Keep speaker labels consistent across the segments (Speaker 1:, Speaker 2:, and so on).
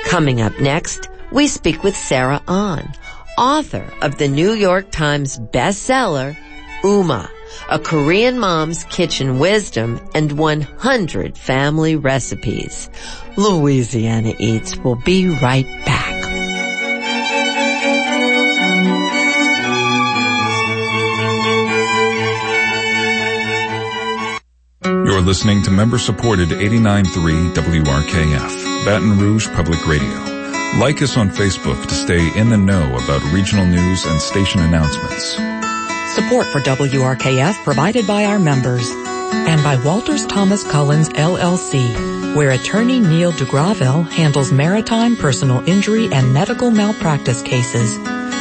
Speaker 1: Coming up next, we speak with Sarah Ahn, author of the New York Times bestseller, Uma, A Korean Mom's Kitchen Wisdom and 100 Family Recipes. Louisiana Eats will be right back.
Speaker 2: You're listening to member-supported 89.3 WRKF, Baton Rouge Public Radio. Like us on Facebook to stay in the know about regional news and station announcements.
Speaker 3: Support for WRKF provided by our members and by Walters Thomas Collins LLC, where attorney Neil DeGraville handles maritime personal injury and medical malpractice cases.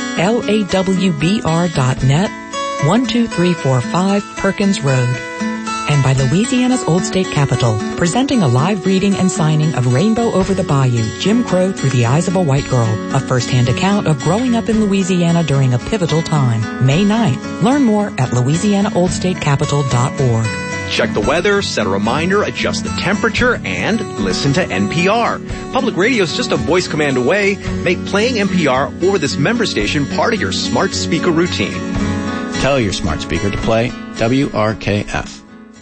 Speaker 3: LAWBR.net, 12345 Perkins Road. And by Louisiana's Old State Capitol, presenting a live reading and signing of Rainbow Over the Bayou, Jim Crow Through the Eyes of a White Girl, a first-hand account of growing up in Louisiana during a pivotal time. May 9th. Learn more at louisianaoldstatecapital.org.
Speaker 4: Check the weather, set a reminder, adjust the temperature, and listen to NPR. Public radio is just a voice command away. Make playing NPR or this member station part of your smart speaker routine.
Speaker 5: Tell your smart speaker to play WRKF.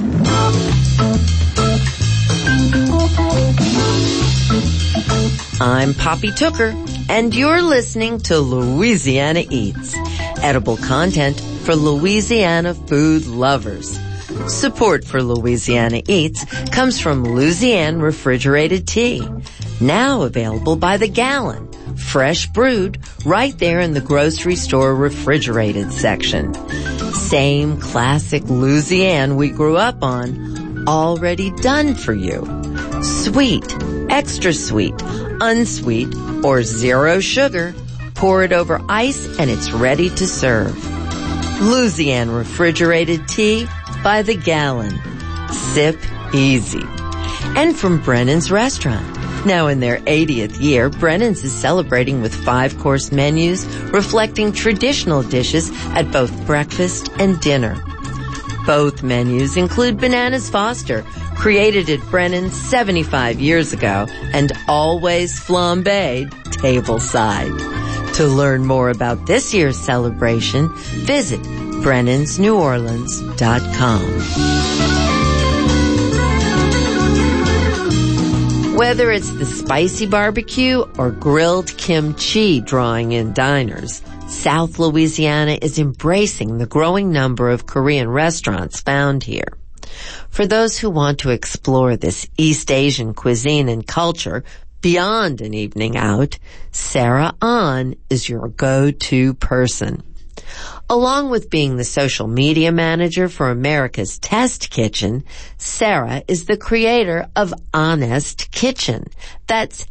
Speaker 1: I'm Poppy Tooker, and you're listening to Louisiana Eats, edible content for Louisiana food lovers. Support for Louisiana Eats comes from Louisiana Refrigerated Tea, now available by the gallon, fresh brewed right there in the grocery store refrigerated section. Same classic Louisiana we grew up on, already done for you. Sweet, extra sweet, unsweet, or zero sugar. Pour it over ice and it's ready to serve. Louisiana Refrigerated Tea by the gallon. Sip easy. And from Brennan's Restaurant. Now in their 80th year, Brennan's is celebrating with 5-course menus reflecting traditional dishes at both breakfast and dinner. Both menus include Bananas Foster, created at Brennan's 75 years ago, and always flambéed tableside. To learn more about this year's celebration, visit Brennan'sNewOrleans.com. Whether it's the spicy barbecue or grilled kimchi drawing in diners, South Louisiana is embracing the growing number of Korean restaurants found here. For those who want to explore this East Asian cuisine and culture beyond an evening out, Sarah Ahn is your go-to person. Along with being the social media manager for America's Test Kitchen, Sarah is the creator of Honest Kitchen. That's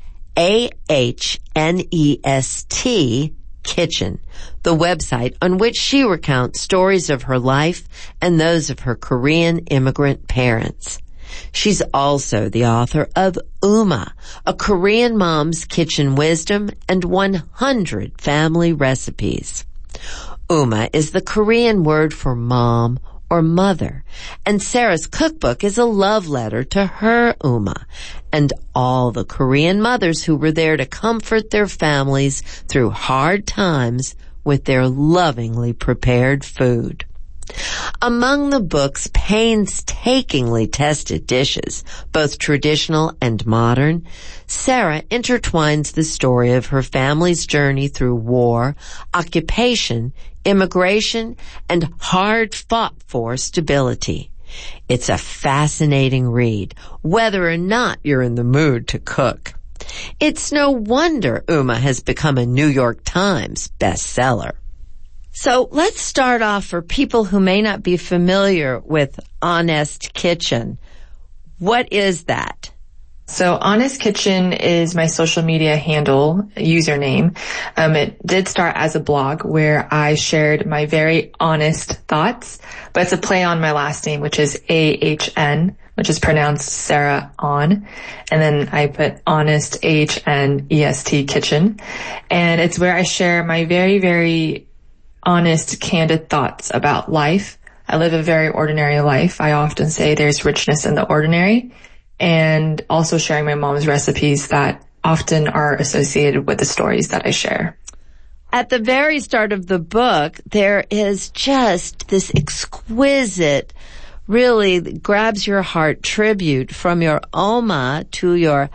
Speaker 1: AHNEST Kitchen, the website on which she recounts stories of her life and those of her Korean immigrant parents. She's also the author of Uma, A Korean Mom's Kitchen Wisdom and 100 Family Recipes. Uma is the Korean word for mom or mother, and Sarah's cookbook is a love letter to her Uma and all the Korean mothers who were there to comfort their families through hard times with their lovingly prepared food. Among the book's painstakingly tested dishes, both traditional and modern, Sarah intertwines the story of her family's journey through war, occupation, immigration, and hard-fought-for stability. It's a fascinating read, whether or not you're in the mood to cook. It's no wonder Uma has become a New York Times bestseller. So let's start off for people who may not be familiar with Honest Kitchen. What is that?
Speaker 6: So Honest Kitchen is my social media handle, username. It did start as a blog where I shared my very honest thoughts, but it's a play on my last name, which is AHN, which is pronounced Sarah Ahn. And then I put Honest, AHNEST Kitchen. And it's where I share my very, very honest, candid thoughts about life. I live a very ordinary life. I often say there's richness in the ordinary. And also sharing my mom's recipes that often are associated with the stories that I share.
Speaker 1: At the very start of the book, there is just this exquisite, really grabs your heart tribute from your Oma to your,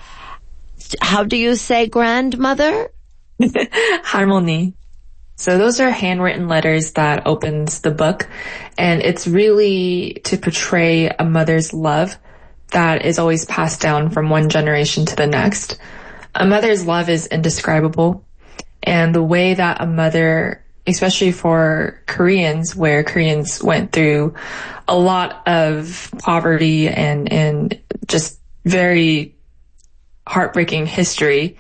Speaker 1: how do you say grandmother?
Speaker 6: Harmony. So those are handwritten letters that opens the book, and it's really to portray a mother's love that is always passed down from one generation to the next. A mother's love is indescribable. And the way that a mother, especially for Koreans, where Koreans went through a lot of poverty and just very heartbreaking history,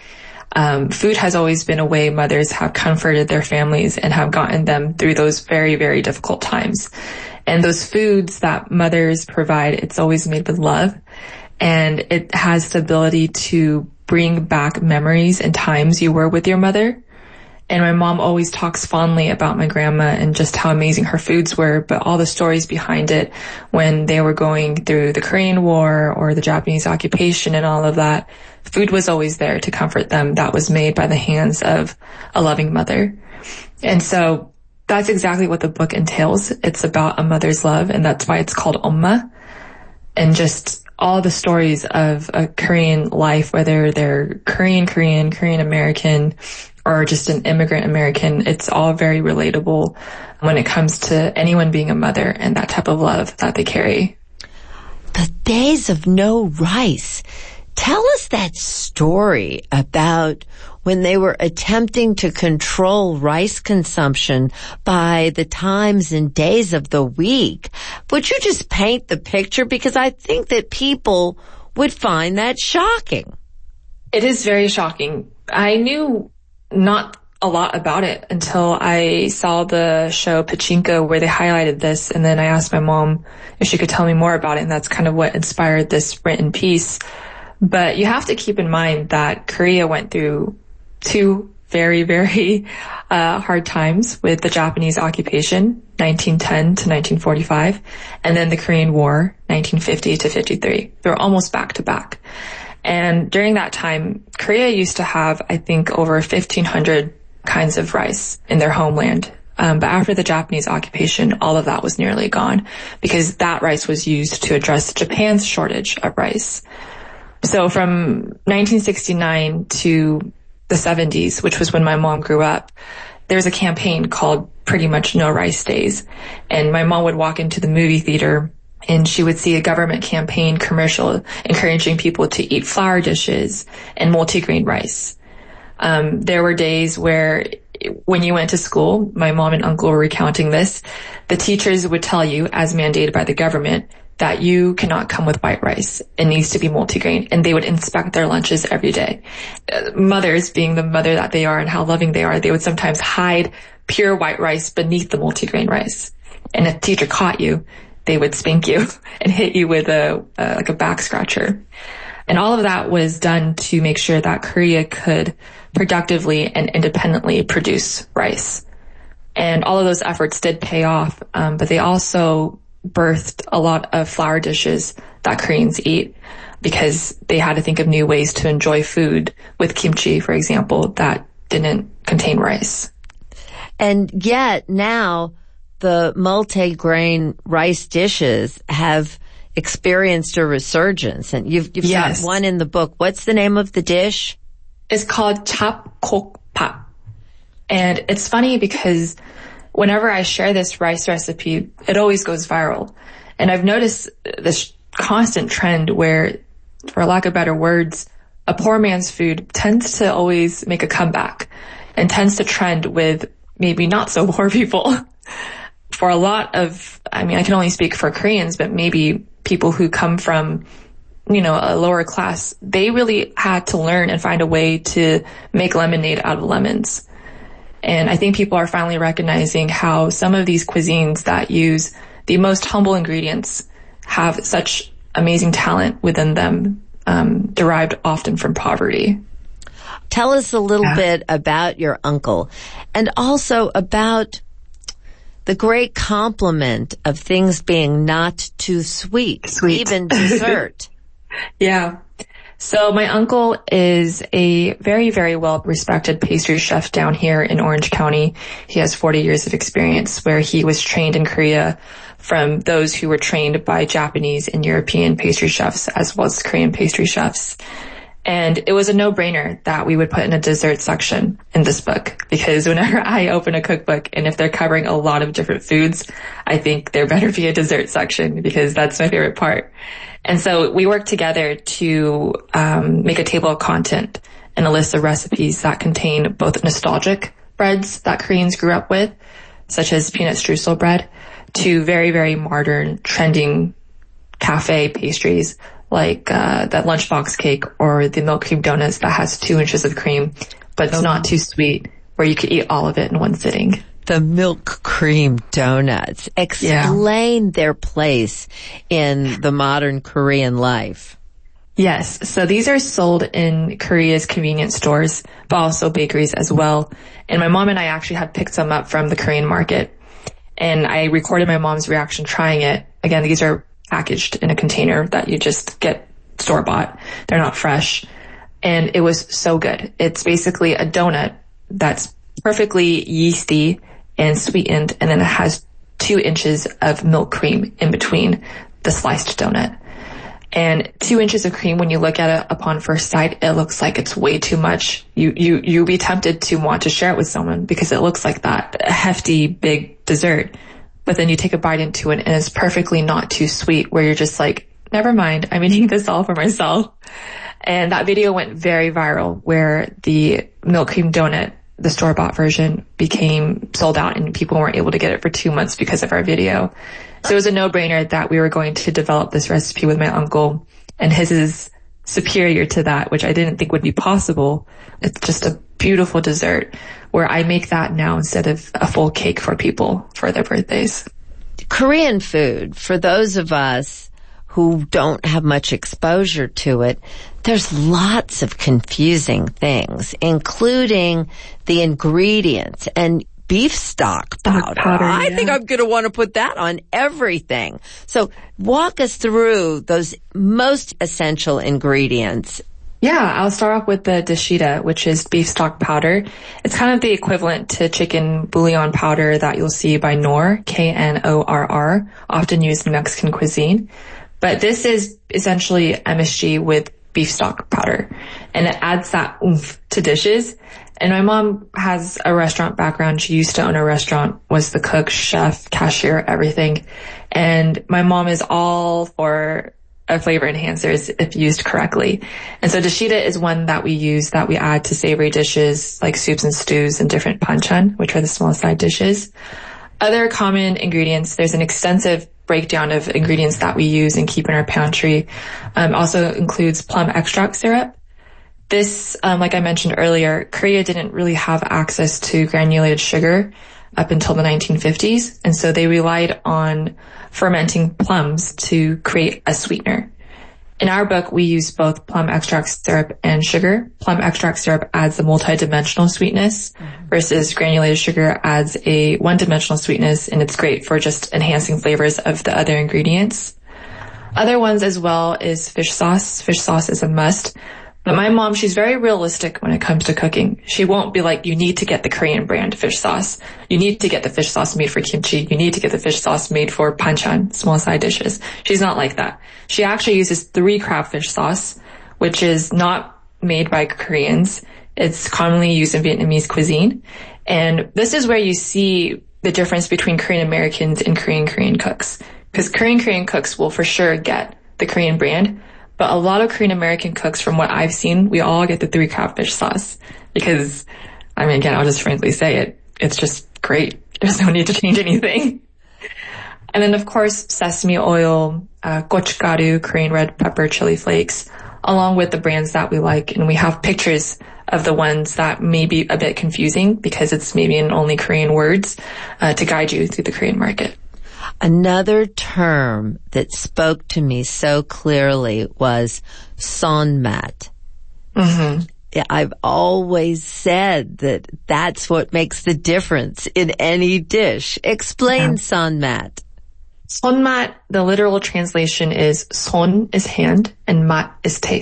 Speaker 6: food has always been a way mothers have comforted their families and have gotten them through those very, very difficult times. And those foods that mothers provide, it's always made with love. And it has the ability to bring back memories and times you were with your mother. And my mom always talks fondly about my grandma and just how amazing her foods were, but all the stories behind it when they were going through the Korean War or the Japanese occupation and all of that, food was always there to comfort them that was made by the hands of a loving mother. And so that's exactly what the book entails. It's about a mother's love, and that's why it's called Oma. And just all the stories of a Korean life, whether they're Korean American, or just an immigrant American, it's all very relatable when it comes to anyone being a mother and that type of love that they carry.
Speaker 1: The days of no rice. Tell us that story about when they were attempting to control rice consumption by the times and days of the week. Would you just paint the picture? Because I think that people would find that shocking.
Speaker 6: It is very shocking. I knew not a lot about it until I saw the show Pachinko where they highlighted this, and then I asked my mom if she could tell me more about it, and that's kind of what inspired this written piece. But you have to keep in mind that Korea went through two very, very hard times with the Japanese occupation, 1910 to 1945, and then the Korean War, 1950 to 53. They were almost back to back. And during that time, Korea used to have, I think, over 1,500 kinds of rice in their homeland. But after the Japanese occupation, all of that was nearly gone because that rice was used to address Japan's shortage of rice. So from 1969 to the 70s, which was when my mom grew up, there was a campaign called Pretty Much No Rice Days. And my mom would walk into the movie theater and she would see a government campaign commercial encouraging people to eat flour dishes and multigrain rice. There were days where when you went to school, my mom and uncle were recounting this, the teachers would tell you, as mandated by the government, that you cannot come with white rice. It needs to be multigrain. And they would inspect their lunches every day. Mothers, being the mother that they are and how loving they are, they would sometimes hide pure white rice beneath the multigrain rice. And if a teacher caught you, they would spank you and hit you with like a back scratcher. And all of that was done to make sure that Korea could productively and independently produce rice. And all of those efforts did pay off, but they also birthed a lot of flour dishes that Koreans eat because they had to think of new ways to enjoy food with kimchi, for example, that didn't contain rice.
Speaker 1: And yet now the multi-grain rice dishes have experienced a resurgence, and you've got one in the book. What's the name of the dish?
Speaker 6: It's called chapkokpap. And it's funny because whenever I share this rice recipe, it always goes viral. And I've noticed this constant trend where, for lack of better words, a poor man's food tends to always make a comeback and tends to trend with maybe not so poor people. For a lot of, I can only speak for Koreans, but maybe people who come from, a lower class, they really had to learn and find a way to make lemonade out of lemons. And I think people are finally recognizing how some of these cuisines that use the most humble ingredients have such amazing talent within them, derived often from poverty.
Speaker 1: Tell us a little bit about your uncle and also about the great compliment of things being not too sweet. Even dessert.
Speaker 6: Yeah. So my uncle is a very, very well-respected pastry chef down here in Orange County. He has 40 years of experience where he was trained in Korea from those who were trained by Japanese and European pastry chefs as well as Korean pastry chefs. And it was a no-brainer that we would put in a dessert section in this book, because whenever I open a cookbook and if they're covering a lot of different foods, I think there better be a dessert section because that's my favorite part. And so we worked together to make a table of content and a list of recipes that contain both nostalgic breads that Koreans grew up with, such as peanut streusel bread, to very, very modern, trending cafe pastries like that lunchbox cake or the milk cream donuts that has 2 inches of cream, but it's not too sweet, where you could eat all of it in one sitting.
Speaker 1: The milk cream donuts. Explain their place in the modern Korean life.
Speaker 6: Yes. So these are sold in Korea's convenience stores, but also bakeries as well. And my mom and I actually had picked some up from the Korean market. And I recorded my mom's reaction trying it. Again, these are packaged in a container that you just get store-bought. They're not fresh. And it was so good. It's basically a donut that's perfectly yeasty and sweetened, and then it has 2 inches of milk cream in between the sliced donut. And 2 inches of cream, when you look at it upon first sight, it looks like it's way too much. You'll be tempted to want to share it with someone because it looks like that hefty, big dessert. But then you take a bite into it and it's perfectly not too sweet, where you're just like, never mind, I'm eating this all for myself. And that video went very viral, where the milk cream donut, the store-bought version, became sold out and people weren't able to get it for 2 months because of our video. So it was a no-brainer that we were going to develop this recipe with my uncle, and his is superior to that, which I didn't think would be possible. It's just a beautiful dessert where I make that now instead of a full cake for people for their birthdays.
Speaker 1: Korean food, for those of us who don't have much exposure to it, there's lots of confusing things, including the ingredients and beef stock powder. I think I'm going to want to put that on everything. So walk us through those most essential ingredients.
Speaker 6: Yeah, I'll start off with the dashida, which is beef stock powder. It's kind of the equivalent to chicken bouillon powder that you'll see by Knorr, Knorr, often used in Mexican cuisine. But this is essentially MSG with beef stock powder, and it adds that oomph to dishes. And my mom has a restaurant background. She used to own a restaurant, was the cook, chef, cashier, everything. And my mom is all for flavor enhancers if used correctly. And so dashida is one that we use, that we add to savory dishes like soups and stews and different panchan, which are the small side dishes. Other common ingredients, there's an extensive breakdown of ingredients that we use and keep in our pantry. Also includes plum extract syrup. This, like I mentioned earlier, Korea didn't really have access to granulated sugar up until the 1950s. And so they relied on fermenting plums to create a sweetener. In our book, we use both plum extract syrup and sugar. Plum extract syrup adds a multi-dimensional sweetness versus granulated sugar adds a one-dimensional sweetness, and it's great for just enhancing flavors of the other ingredients. Other ones as well is fish sauce. Fish sauce is a must. But my mom, she's very realistic when it comes to cooking. She won't be like, you need to get the Korean brand fish sauce. You need to get the fish sauce made for kimchi. You need to get the fish sauce made for panchan, small side dishes. She's not like that. She actually uses 3 crab fish sauce, which is not made by Koreans. It's commonly used in Vietnamese cuisine. And this is where you see the difference between Korean Americans and Korean cooks. Because Korean cooks will for sure get the Korean brand. But a lot of Korean American cooks, from what I've seen, we all get the 3 crab fish sauce. Because, I mean, again, I'll just frankly say it. It's just great. There's no need to change anything. And then, of course, sesame oil, gochugaru, Korean red pepper, chili flakes, along with the brands that we like. And we have pictures of the ones that may be a bit confusing because it's maybe in only Korean words, to guide you through the Korean market.
Speaker 1: Another term that spoke to me so clearly was sonmat. Mm-hmm. I've always said that that's what makes the difference in any dish. Explain sonmat.
Speaker 6: Sonmat, the literal translation is son is hand and mat is taste.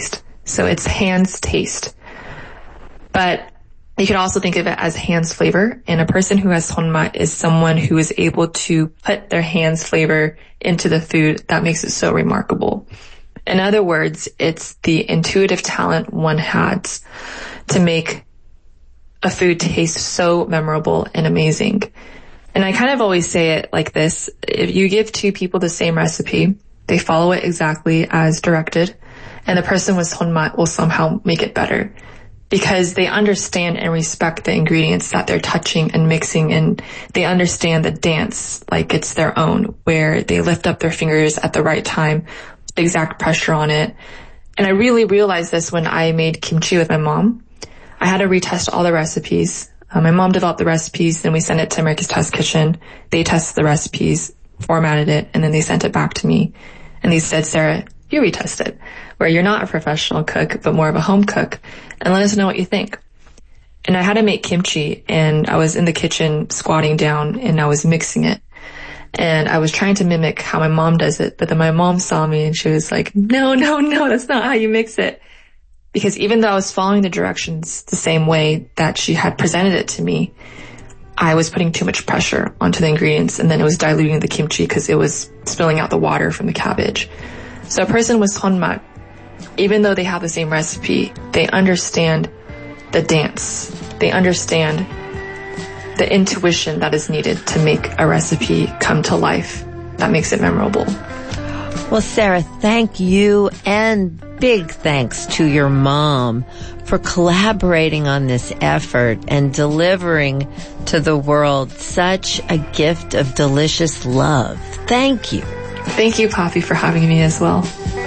Speaker 6: So it's hands taste. But you can also think of it as hands flavor. And a person who has sonma is someone who is able to put their hands flavor into the food that makes it so remarkable. In other words, it's the intuitive talent one has to make a food taste so memorable and amazing. And I kind of always say it like this. If you give two people the same recipe, they follow it exactly as directed, and the person with sonma will somehow make it better because they understand and respect the ingredients that they're touching and mixing, and they understand the dance like it's their own, where they lift up their fingers at the right time, put exact pressure on it. And I really realized this when I made kimchi with my mom. I had to retest all the recipes. My mom developed the recipes, then we sent it to America's Test Kitchen. They tested the recipes, formatted it, and then they sent it back to me. And they said, Sarah, you retest it, where you're not a professional cook, but more of a home cook, and let us know what you think. And I had to make kimchi, and I was in the kitchen squatting down, and I was mixing it. And I was trying to mimic how my mom does it, but then my mom saw me and she was like, no, that's not how you mix it. Because even though I was following the directions the same way that she had presented it to me, I was putting too much pressure onto the ingredients, and then it was diluting the kimchi because it was spilling out the water from the cabbage. So a person with sonma, even though they have the same recipe, they understand the dance. They understand the intuition that is needed to make a recipe come to life that makes it memorable.
Speaker 1: Well, Sarah, thank you, and big thanks to your mom for collaborating on this effort and delivering to the world such a gift of delicious love. Thank you.
Speaker 6: Thank you, Poppy, for having me as well.